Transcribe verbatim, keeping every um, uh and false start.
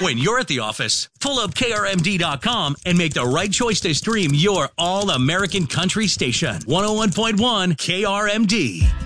When you're at the office, pull up K R M D dot com and make the right choice to stream your all-American country station. one oh one point one K R M D.